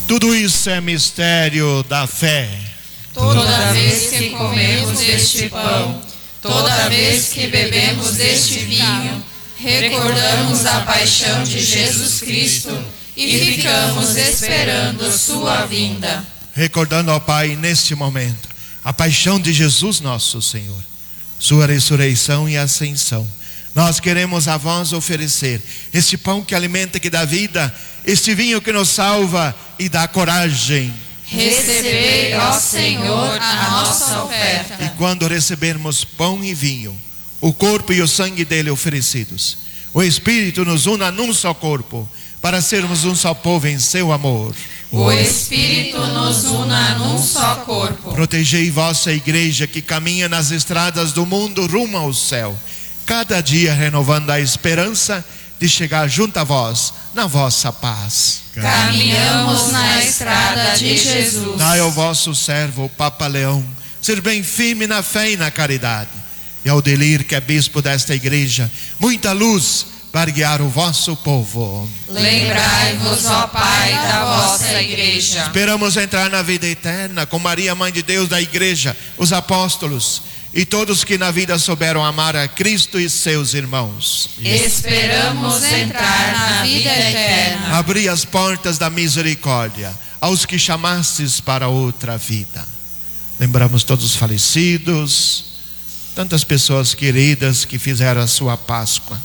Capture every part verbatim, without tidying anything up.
Tudo isso é mistério da fé. Toda vez que comemos este pão, toda vez que bebemos deste vinho, recordamos a paixão de Jesus Cristo e ficamos esperando sua vinda. Recordando ao Pai neste momento a paixão de Jesus nosso Senhor, sua ressurreição e ascensão, nós queremos a vós oferecer este pão que alimenta, que dá vida, este vinho que nos salva e dá coragem. Recebei, ó Senhor, a nossa oferta. E quando recebermos pão e vinho, o corpo e o sangue dele oferecidos, o Espírito nos una num só corpo, para sermos um só povo em seu amor. O Espírito nos una num só corpo. Protegei vossa igreja que caminha nas estradas do mundo rumo ao céu, cada dia renovando a esperança de chegar junto a vós na vossa paz. Caminhamos na estrada de Jesus. Dai ao vosso servo, o Papa Leão, ser bem firme na fé e na caridade, e ao Delir, que é bispo desta igreja, muita luz para guiar o vosso povo. Lembrai-vos, ó Pai, da vossa igreja. Esperamos entrar na vida eterna com Maria, Mãe de Deus, da igreja, os apóstolos e todos que na vida souberam amar a Cristo e seus irmãos. Esperamos entrar na vida eterna. Abri as portas da misericórdia aos que chamastes para outra vida. Lembramos todos os falecidos, tantas pessoas queridas que fizeram a sua Páscoa,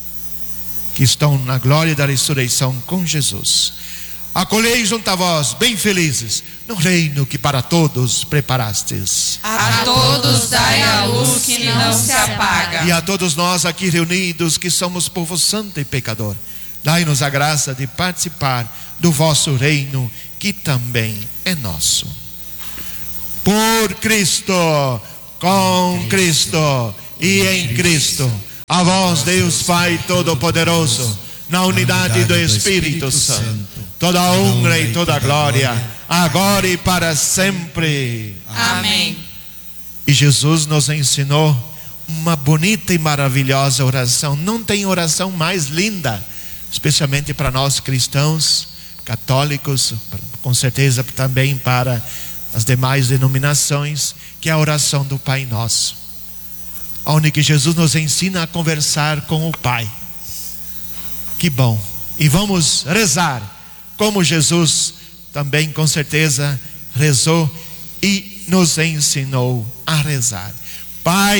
que estão na glória da ressurreição com Jesus. Acolhei junto a vós, bem felizes, no reino que para todos preparastes. A todos dai a luz que não se apaga. E a todos nós aqui reunidos, que somos povo santo e pecador, dai-nos a graça de participar do vosso reino, que também é nosso. Por Cristo, com Cristo e em Cristo, a vós, Deus Pai Todo-Poderoso, na unidade do Espírito Santo, toda a honra e toda a glória, agora e para sempre. Amém. E Jesus nos ensinou uma bonita e maravilhosa oração. Não tem oração mais linda, especialmente para nós cristãos, católicos, com certeza também para as demais denominações, que é a oração do Pai Nosso, onde que Jesus nos ensina a conversar com o Pai. Que bom! E vamos rezar como Jesus também com certeza rezou e nos ensinou a rezar. Pai